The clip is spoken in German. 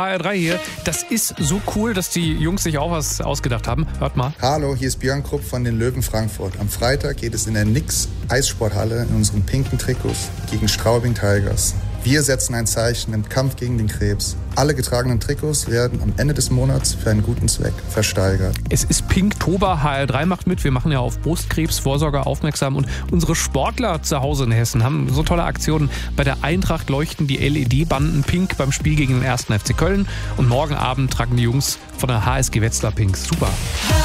HR3 hier. Das ist so cool, dass die Jungs sich auch was ausgedacht haben. Hört mal. Hallo, hier ist Björn Krupp von den Löwen Frankfurt. Am Freitag geht es in der Nix Eissporthalle in unseren pinken Trikots gegen Straubing Tigers. Wir setzen ein Zeichen im Kampf gegen den Krebs. Alle getragenen Trikots werden am Ende des Monats für einen guten Zweck versteigert. Es ist Pinktober, HR3 macht mit. Wir machen ja auf Brustkrebsvorsorge aufmerksam. Und unsere Sportler zu Hause in Hessen haben so tolle Aktionen. Bei der Eintracht leuchten die LED-Banden pink beim Spiel gegen den 1. FC Köln. Und morgen Abend tragen die Jungs von der HSG Wetzlar pink. Super.